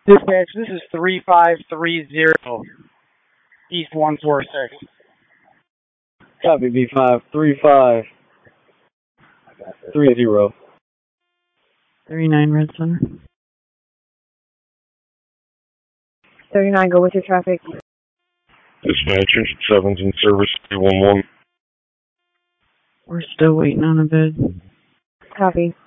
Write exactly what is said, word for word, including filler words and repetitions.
Dispatch, this is three five three zero East one four six. Copy, B five three five three zero. thirty-nine Red Center. thirty-nine, go with your traffic. Dispatcher, seven's in service, three one one. We're still waiting on a bid. Copy.